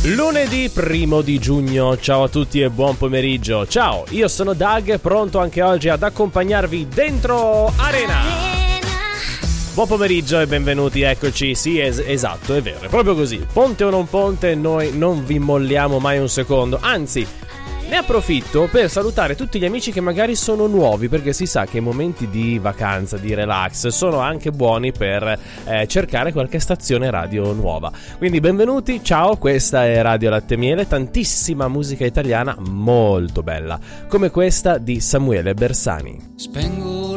Lunedì 1 giugno, ciao a tutti e buon pomeriggio. Ciao, io sono Doug, pronto anche oggi ad accompagnarvi dentro Arena. Buon pomeriggio e benvenuti, eccoci, sì, esatto, è vero, è proprio così. Ponte o non ponte, noi non vi molliamo mai un secondo, anzi, ne approfitto per salutare tutti gli amici che magari sono nuovi, perché si sa che i momenti di vacanza, di relax, sono anche buoni per cercare qualche stazione radio nuova. Quindi benvenuti, ciao, questa è Radio Latte Miele, tantissima musica italiana molto bella, come questa di Samuele Bersani. Spengo